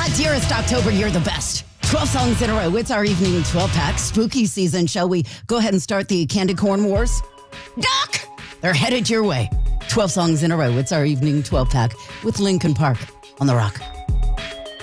Dearest October, you're the best. 12 songs in a row. It's our evening 12-pack spooky season. Shall we go ahead and start the candy corn wars? Doc! They're headed your way. 12 songs in a row. It's our evening 12-pack with Lincoln Park on The Rock.